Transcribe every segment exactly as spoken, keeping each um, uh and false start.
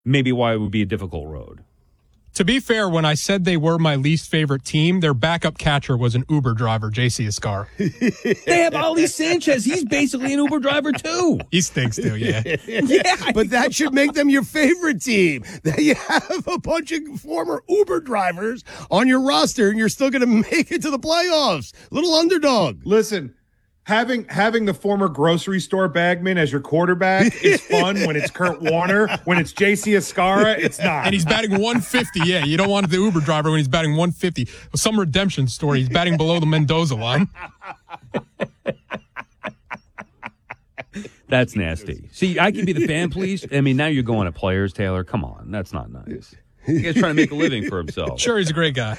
maybe why it would be a difficult road. To be fair, when I said they were my least favorite team, their backup catcher was an Uber driver, J C Escar. They have Ali Sanchez. He's basically an Uber driver, too. He stinks, too, yeah. yeah. But that should make them your favorite team. That you have a bunch of former Uber drivers on your roster, and you're still going to make it to the playoffs. Little underdog. Listen. Having having the former grocery store bagman as your quarterback is fun when it's Kurt Warner. When it's J C Escara, it's not. And he's batting one fifty. Yeah, you don't want the Uber driver when he's batting one fifty. Some redemption story. He's batting below the Mendoza line. That's nasty. See, I can be the fan, please. I mean, now you're going at players, Taylor. Come on. That's not nice. He guy's trying to make a living for himself. Sure, he's a great guy.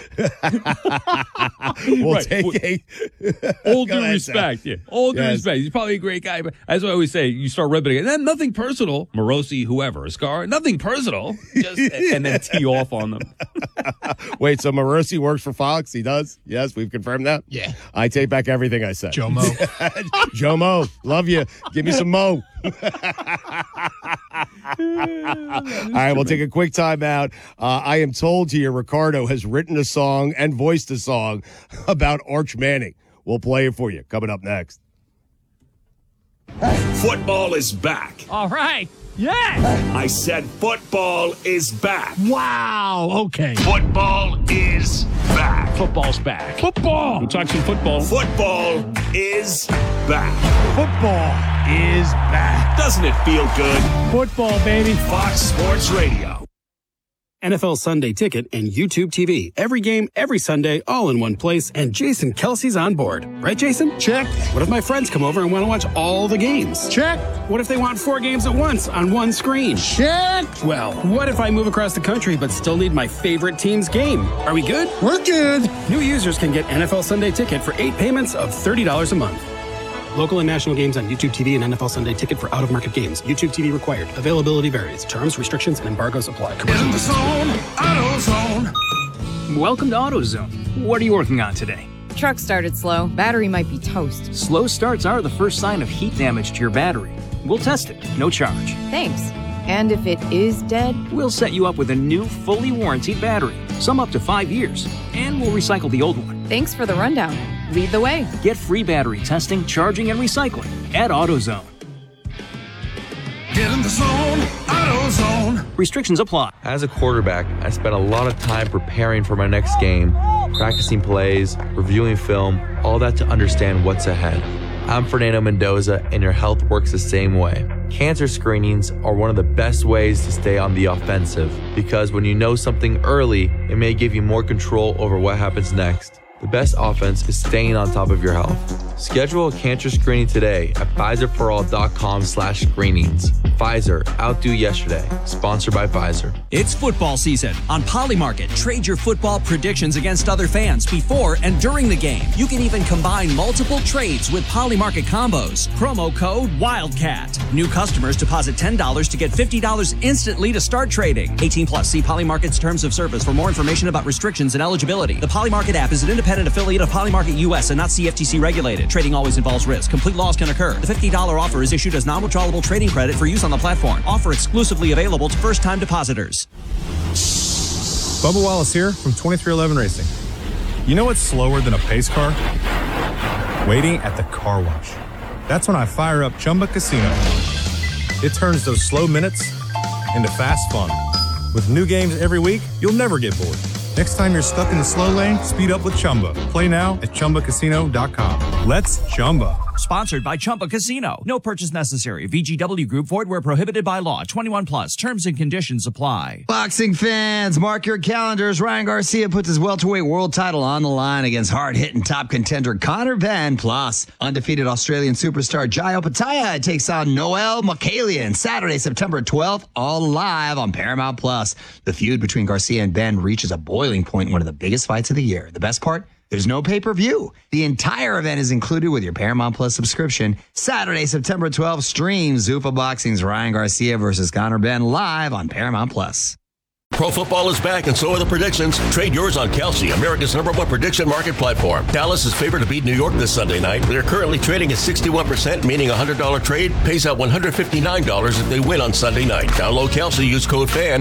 we'll right. take a... All due respect. Yeah. All due Yes. respect. He's probably a great guy. But as I always say, you start rubbing it. And nothing personal. Morosi, whoever, Escar, nothing personal. Just and then tee off on them. Wait, so Morosi works for Fox? He does? Yes, we've confirmed that? Yeah. I take back everything I said. Joe Mo. Joe Mo. Love you. Give me some Mo. All right, we'll take a quick time out. Uh, I am told here Ricardo has written a song and voiced a song about Arch Manning. We'll play it for you. Coming up next. Football is back. All right. Yeah. I said football is back. Wow. Okay. Football is back. Football's back. Football. We'll talk some football. Football is back. Football is back. Doesn't it feel good? Football, baby. Fox Sports Radio. N F L Sunday Ticket and YouTube T V. Every game, every Sunday, all in one place, and Jason Kelsey's on board. Right, Jason? Check. What if my friends come over and want to watch all the games? Check. What if they want four games at once on one screen? Check. Well, what if I move across the country but still need my favorite team's game? Are we good? We're good. New users can get N F L Sunday Ticket for eight payments of thirty dollars a month. Local and national games on YouTube T V and N F L Sunday Ticket for out-of-market games. YouTube T V required. Availability varies. Terms, restrictions, and embargoes apply. In the zone, AutoZone. Welcome to AutoZone. What are you working on today? Truck started slow. Battery might be toast. Slow starts are the first sign of heat damage to your battery. We'll test it. No charge. Thanks. And if it is dead? We'll set you up with a new, fully warranted battery. Some up to five years. And we'll recycle the old one. Thanks for the rundown. Lead the way. Get free battery testing, charging, and recycling at AutoZone. Get in the zone, AutoZone. Restrictions apply. As a quarterback, I spent a lot of time preparing for my next game, practicing plays, reviewing film, all that to understand what's ahead. I'm Fernando Mendoza, and your health works the same way. Cancer screenings are one of the best ways to stay on the offensive, because when you know something early, it may give you more control over what happens next. The best offense is staying on top of your health. Schedule a cancer screening today at Pfizerforall.com slash screenings. Pfizer, outdo yesterday. Sponsored by Pfizer. It's football season. On Polymarket, trade your football predictions against other fans before and during the game. You can even combine multiple trades with Polymarket combos. Promo code WILDCAT. New customers deposit ten dollars to get fifty dollars instantly to start trading. eighteen plus. See Polymarket's terms of service for more information about restrictions and eligibility. The Polymarket app is an independent affiliate of Polymarket U S and not C F T C regulated. Trading always involves risk. Complete loss can occur. The fifty dollars offer is issued as non-withdrawable trading credit for use on the platform. Offer exclusively available to first-time depositors. Bubba Wallace here from twenty-three eleven Racing. You know what's slower than a pace car? Waiting at the car wash. That's when I fire up Chumba Casino. It turns those slow minutes into fast fun. With new games every week, you'll never get bored. Next time you're stuck in the slow lane, speed up with Chumba. Play now at Chumba Casino dot com. Let's Chumba. Sponsored by Chumba Casino. No purchase necessary. V G W Group. Void where prohibited by law. twenty-one plus. Terms and conditions apply. Boxing fans, mark your calendars. Ryan Garcia puts his welterweight world title on the line against hard-hitting top contender Conor Benn. Plus, undefeated Australian superstar Jai Opetaia takes on Noel Mokalian Saturday, September twelfth, all live on Paramount Plus. The feud between Garcia and Benn reaches a boiling point in one of the biggest fights of the year. The best part? There's no pay-per-view. The entire event is included with your Paramount Plus subscription. Saturday, September twelfth, stream Zuffa Boxing's Ryan Garcia versus Conor Benn live on Paramount Plus. Pro football is back, and so are the predictions. Trade yours on Kelsey, America's number one prediction market platform. Dallas is favored to beat New York this Sunday night. They're currently trading at sixty-one percent, meaning a one hundred dollars trade pays out one hundred fifty-nine dollars if they win on Sunday night. Download Kelsey, use code FAN,